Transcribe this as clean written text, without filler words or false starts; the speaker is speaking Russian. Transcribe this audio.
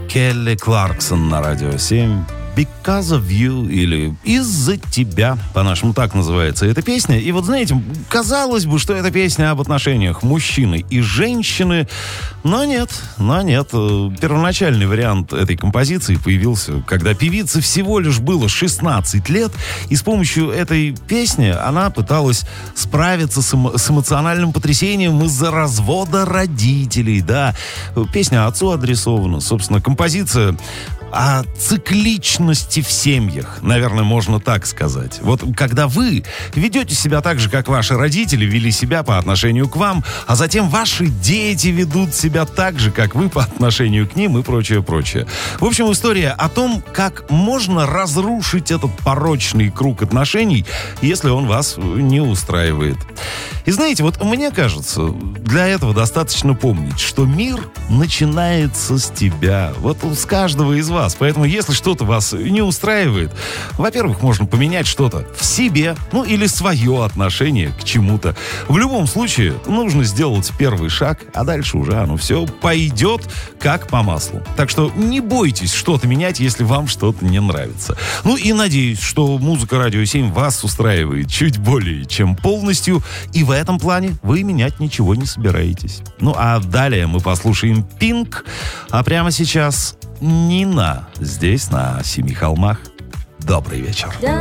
Келли Кларксон на Радио 7. Because of You, или Из-за тебя, по-нашему так называется эта песня. И вот знаете, казалось бы, что эта песня об отношениях мужчины и женщины, но нет. Первоначальный вариант этой композиции появился, когда певице всего лишь было 16 лет, и с помощью этой песни она пыталась справиться с эмоциональным потрясением из-за развода родителей, да. Песня отцу адресована, собственно, композиция о цикличности в семьях, наверное, можно так сказать. Вот когда вы ведете себя так же, как ваши родители вели себя по отношению к вам, а затем ваши дети ведут себя так же, как вы по отношению к ним и прочее. В общем, история о том, как можно разрушить этот порочный круг отношений, если он вас не устраивает. И знаете, вот мне кажется, для этого достаточно помнить, что мир начинается с тебя. Вот с каждого из вас. Поэтому, если что-то вас не устраивает, во-первых, можно поменять что-то в себе, или свое отношение к чему-то. В любом случае, нужно сделать первый шаг, а дальше уже оно все пойдет как по маслу. Так что не бойтесь что-то менять, если вам что-то не нравится. И надеюсь, что музыка Радио 7 вас устраивает чуть более чем полностью, и в этом плане вы менять ничего не собираетесь. А далее мы послушаем Pink, а прямо сейчас Нина здесь, на Семи холмах. Добрый вечер.